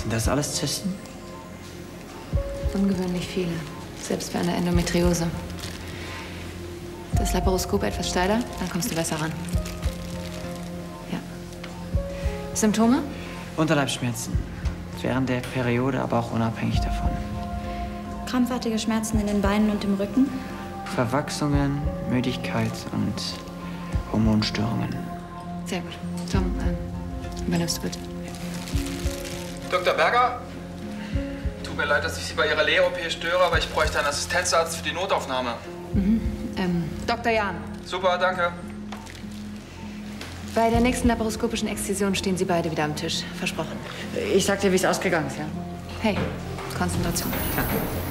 Sind das alles Zysten? Ungewöhnlich viele. Selbst für eine Endometriose. Das Laparoskop etwas steiler, dann kommst du besser ran. Ja. Symptome? Unterleibsschmerzen. Während der Periode, aber auch unabhängig davon. Krampfartige Schmerzen in den Beinen und im Rücken. Verwachsungen, Müdigkeit und Hormonstörungen. Sehr gut. Tom, übernimmst du bitte. Dr. Berger? Tut mir leid, dass ich Sie bei Ihrer Lehr-OP störe, aber ich bräuchte einen Assistenzarzt für die Notaufnahme. Dr. Jahn. Super, danke. Bei der nächsten laparoskopischen Exzision stehen Sie beide wieder am Tisch. Versprochen. Ich sag dir, wie es ausgegangen ist, ja? Hey, Konzentration. Ja.